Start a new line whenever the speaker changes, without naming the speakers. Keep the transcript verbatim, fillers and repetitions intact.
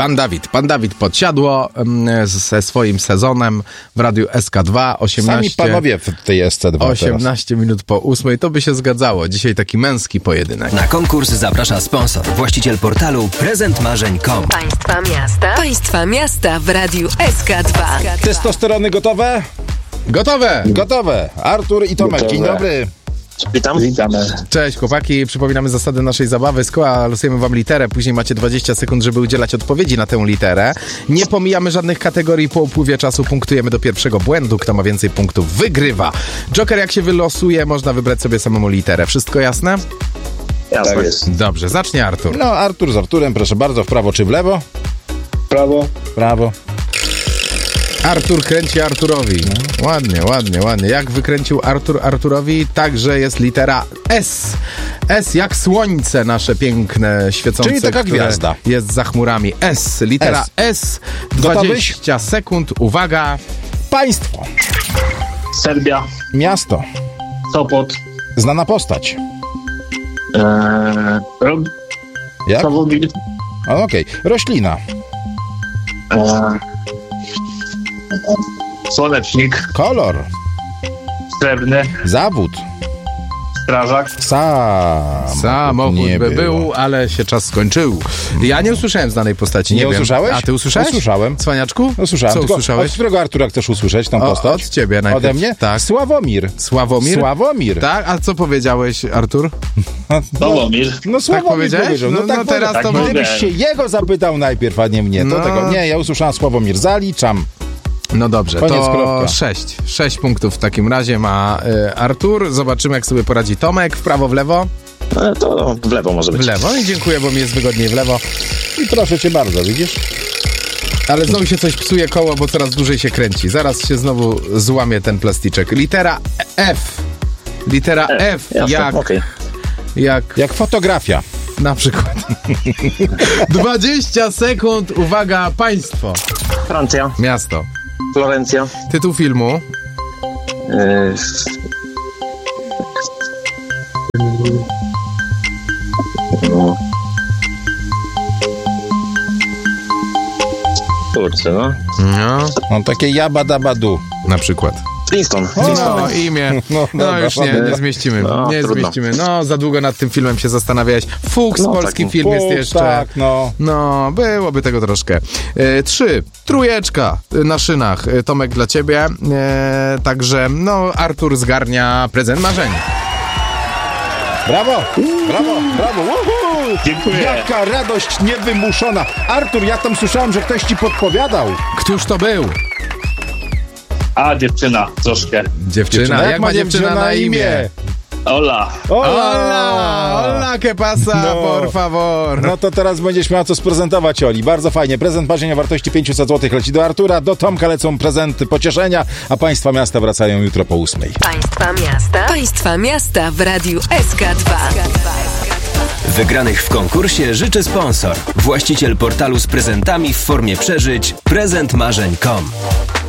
Pan Dawid, pan Dawid Podsiadło mm, ze swoim sezonem w Radiu S K dwa. osiemnaście,
Sami panowie w tej S C dwa
osiemnaście minut po ósmej, to by się zgadzało. Dzisiaj taki męski pojedynek.
Na konkurs zaprasza sponsor, właściciel portalu prezent marzeń kropka com.
Państwa miasta. Państwa miasta w Radiu S K dwa.
Testosterony gotowe?
Gotowe!
Gotowe. Artur i Tomek,
Gotowe.
dzień dobry.
Witam. Witamy.
Cześć chłopaki, przypominamy zasady naszej zabawy. Z koła losujemy wam literę, później macie dwadzieścia sekund, żeby udzielać odpowiedzi na tę literę. Nie pomijamy żadnych kategorii, po upływie czasu punktujemy do pierwszego błędu. Kto ma więcej punktów, wygrywa. Joker jak się wylosuje, można wybrać sobie samemu literę. Wszystko jasne?
Jasne. Tak jest.
Dobrze, zacznie Artur.
No, Artur z Arturem, proszę bardzo, w prawo czy w lewo?
Prawo.
Prawo.
Artur kręci Arturowi. Ładnie, ładnie, ładnie. Jak wykręcił Artur Arturowi, także jest litera S. S jak słońce nasze piękne, świecące.
Czyli taka
które
gwiazda.
Jest za chmurami. S. Litera S.
S.
dwadzieścia sekund. Uwaga.
Państwo.
Serbia.
Miasto.
Sopot.
Znana postać.
Eee, Rob...
Jak?
Sławomir.
O, Okej. Roślina.
Eee, Słonecznik.
Kolor.
Srebrny.
Zawód.
Strażak.
Samochód.
Samochód
nie
by
było.
był, ale się czas skończył. Ja nie usłyszałem znanej postaci. Nie,
Nie
wiem.
usłyszałeś?
A ty usłyszałeś?
Usłyszałem.
Cwaniaczku?
Usłyszałem.
Co
Tylko
usłyszałeś?
Od którego Artura chcesz usłyszeć tą
O,
postać?
od ciebie najpierw.
Ode mnie?
Tak.
Sławomir.
Sławomir?
Sławomir.
Tak? A co powiedziałeś, Artur?
Sławomir.
No Sławomir
powiedziałeś?
powiedział.
No,
No, tak
no teraz
powiedział.
to
tak,
będzie-
Gdybyś się jego zapytał najpierw, a nie mnie, to
No.
tego nie. Ja usłyszałem Sławomir. Zaliczam.
No dobrze,
Koniec,
to
kropka.
sześć. Sześć punktów w takim razie ma y, Artur. Zobaczymy, jak sobie poradzi Tomek. W prawo, w lewo?
E, to w lewo może
W
być.
lewo. I dziękuję, bo mi jest wygodniej w lewo.
I proszę cię bardzo, widzisz?
Ale znowu się coś psuje koło, bo coraz dłużej się kręci. Zaraz się znowu złamie ten plasticzek. Litera F. Litera F,
F, jasne,
jak,
okej.
jak
Jak fotografia.
na przykład. dwadzieścia sekund. Uwaga, państwo.
Francja.
Miasto.
Florencja.
Tytuł filmu.
Eee, no. Kurczę, no.
No,
On takie jabadabadu.
na przykład.
Flintstone.
No, imię.
No,
No,
dobra,
już nie, nie zmieścimy.
No,
nie
trudno.
zmieścimy. No, za długo nad tym filmem się zastanawiałeś. Fuchs,
No,
polski
tak,
film jest
Fuchs,
jeszcze.
tak, no.
No, byłoby tego troszkę. E, trzy. Trójeczka e, na szynach. E, Tomek dla ciebie. E, także, no, Artur zgarnia prezent marzeń.
Brawo, brawo, brawo. Uhu!
Dziękuję.
Jaka radość niewymuszona. Artur, ja tam słyszałem, że ktoś ci podpowiadał.
Któż to był?
A, dziewczyna, troszkę.
Dziewczyna. Jak, ma dziewczyna na imię?
Ola.
Hola! Hola, que pasa,
No.
por favor.
No to teraz będziesz miała co sprezentować, Oli. Bardzo fajnie. Prezent marzeń o wartości pięćset złotych leci do Artura, do Tomka lecą prezenty pocieszenia, a państwa miasta wracają jutro po ósmej.
Państwa miasta. Państwa miasta w Radiu S K dwa.
Wygranych w konkursie życzy sponsor, właściciel portalu z prezentami w formie przeżyć prezent marzeń kropka com.